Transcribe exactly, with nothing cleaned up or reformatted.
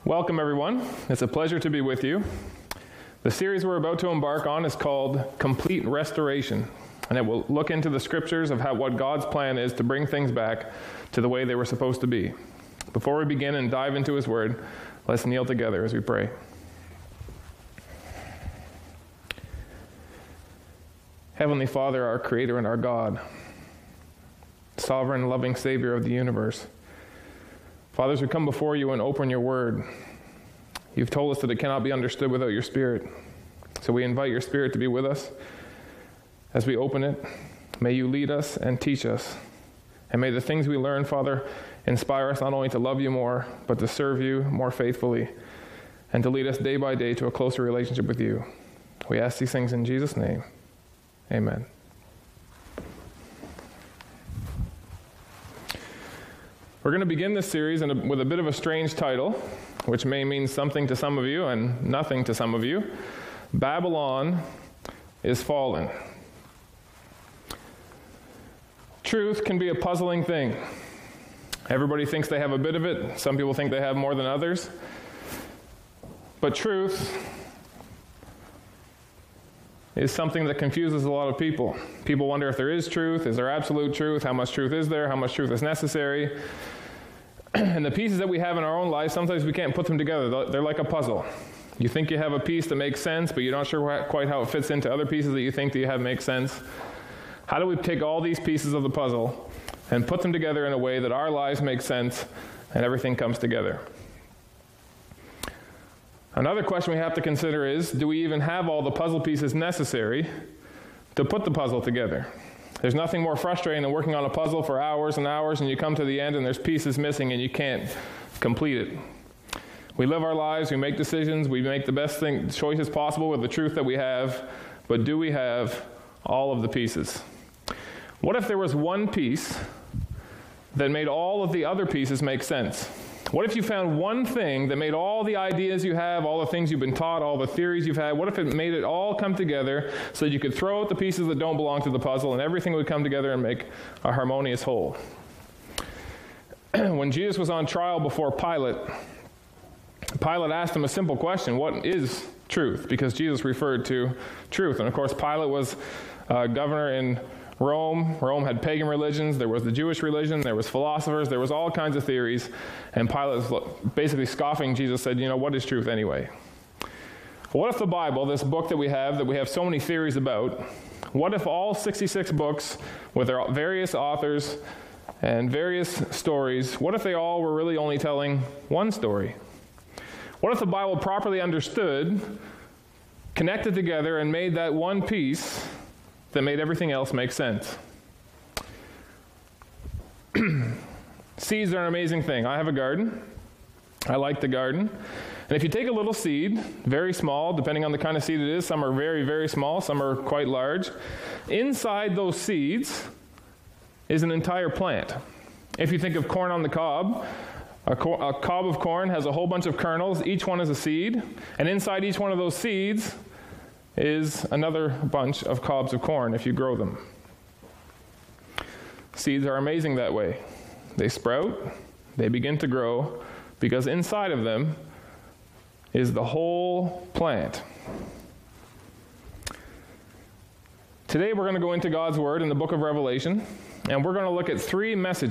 Welcome, everyone. It's a pleasure to be with you. The series we're about to embark on is called Complete Restoration, and it will look into the scriptures of how what God's plan is to bring things back to the way they were supposed to be. Before we begin and dive into His Word, let's kneel together as we pray. Heavenly Father, our Creator and our God, sovereign and loving Savior of the universe, Fathers, we come before you and open your word. You've told us that it cannot be understood without your Spirit. So we invite your Spirit to be with us as we open it. May you lead us and teach us. And may the things we learn, Father, inspire us not only to love you more, but to serve you more faithfully and to lead us day by day to a closer relationship with you. We ask these things in Jesus' name. Amen. We're going to begin this series in a, with a bit of a strange title, which may mean something to some of you and nothing to some of you. Babylon is fallen. Truth can be a puzzling thing. Everybody thinks they have a bit of it. Some people think they have more than others. But truth is something that confuses a lot of people. People wonder if there is truth. Is there absolute truth? How much truth is there? How much truth is necessary? And the pieces that we have in our own life, sometimes we can't put them together. They're like a puzzle. You think you have a piece that makes sense, but you're not sure quite how it fits into other pieces that you think that you have make sense. How do we take all these pieces of the puzzle and put them together in a way that our lives make sense and everything comes together? Another question we have to consider is, do we even have all the puzzle pieces necessary to put the puzzle together? There's nothing more frustrating than working on a puzzle for hours and hours and you come to the end and there's pieces missing and you can't complete it. We live our lives, we make decisions, we make the best thing, choices possible with the truth that we have, but do we have all of the pieces? What if there was one piece that made all of the other pieces make sense? What if you found one thing that made all the ideas you have, all the things you've been taught, all the theories you've had, what if it made it all come together so that you could throw out the pieces that don't belong to the puzzle and everything would come together and make a harmonious whole? When Jesus was on trial before Pilate, Pilate asked him a simple question: what is truth? Because Jesus referred to truth. And of course, Pilate was uh, governor in Rome. Rome had pagan religions. There was the Jewish religion. There was philosophers. There was all kinds of theories. And Pilate was basically scoffing Jesus, said, you know, what is truth anyway? What if the Bible, this book that we have, that we have so many theories about, what if all sixty-six books with their various authors and various stories, what if they all were really only telling one story? What if the Bible properly understood, connected together, and made that one piece that made everything else make sense? Seeds are an amazing thing. I have a garden. I like the garden. And if you take a little seed, very small, depending on the kind of seed it is, some are very, very small, some are quite large. Inside those seeds is an entire plant. If you think of corn on the cob, a, co- a cob of corn has a whole bunch of kernels. Each one is a seed. And inside each one of those seeds is another bunch of cobs of corn if you grow them. Seeds are amazing that way. They sprout, they begin to grow, because inside of them is the whole plant. Today we're going to go into God's Word in the book of Revelation, and we're going to look at three messages